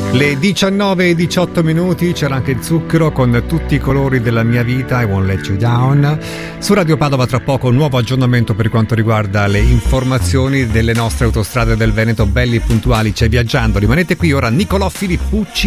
Le 19:18, c'era anche il Zucchero con tutti i colori della mia vita, I Won't Let You Down. Su Radio Padova tra poco un nuovo aggiornamento per quanto riguarda le informazioni delle nostre autostrade del Veneto, belli e puntuali, c'è viaggiando. Rimanete qui, ora Nicolò Filippucci